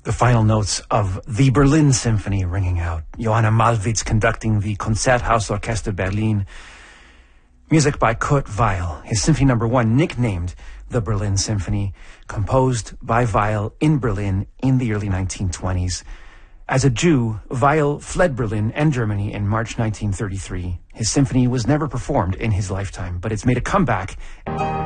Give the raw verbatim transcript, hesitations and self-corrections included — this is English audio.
The final notes of the Berlin Symphony ringing out. Johanna Malwitz conducting the Konzerthausorchester Berlin. Music by Kurt Weill. His Symphony Number One, nicknamed the Berlin Symphony, composed by Weill in Berlin in the early nineteen twenties. As a Jew, Weill fled Berlin and Germany in March nineteen thirty-three. His symphony was never performed in his lifetime, but it's made a comeback.